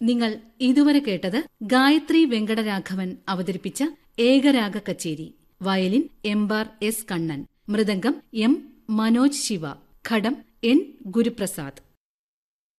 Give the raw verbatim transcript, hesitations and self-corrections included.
നിങ്ങൾ ഇതുവരെ കേട്ടത് ഗായത്രി വെങ്കടരാഘവൻ അവതരിപ്പിച്ച ഏകരാഗ കച്ചേരി. Violin Embar S Kannan, mridangam M Manoj Shiva, ഘടം എൻ ഗുരുപ്രസാദ്.